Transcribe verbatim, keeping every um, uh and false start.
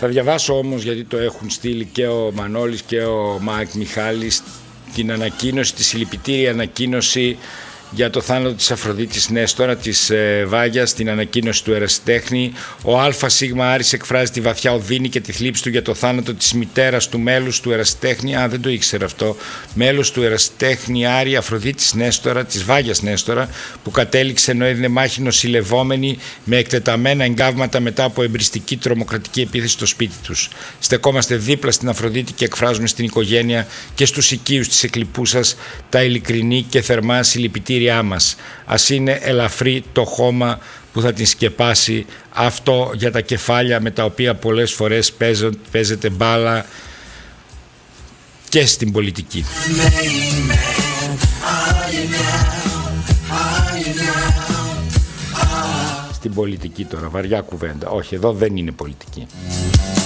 Θα διαβάσω όμως, γιατί το έχουν στείλει και ο Μανώλης και ο Μάικ Μιχάλης, την ανακοίνωση, τη συλληπιτήρια ανακοίνωση για το θάνατο της Αφροδίτης Νέστορα, της ε, Βάγιας, στην ανακοίνωση του ερασιτέχνη. Ο ΑΣ Άρης εκφράζει τη βαθιά οδύνη και τη θλίψη του για το θάνατο της μητέρας του μέλους του ερασιτέχνη. Α, δεν το ήξερα αυτό. Μέλος του ερασιτέχνη Άρη Αφροδίτης Νέστορα, της Βάγιας Νέστορα, που κατέληξε ενώ έδινε μάχη νοσηλευόμενη με εκτεταμένα εγκάβματα μετά από εμπριστική τρομοκρατική επίθεση στο σπίτι τους. Στεκόμαστε δίπλα στην Αφροδίτη και εκφράζουμε στην οικογένεια και στους οικείους της εκλειπούσας τα ειλικρινή και θερμά συλληπιτήριά μας. Ας είναι ελαφρύ το χώμα που θα την σκεπάσει, αυτό για τα κεφάλια με τα οποία πολλές φορές παίζεται μπάλα και στην πολιτική. Στην πολιτική τώρα, βαριά κουβέντα. Όχι, εδώ δεν είναι πολιτική.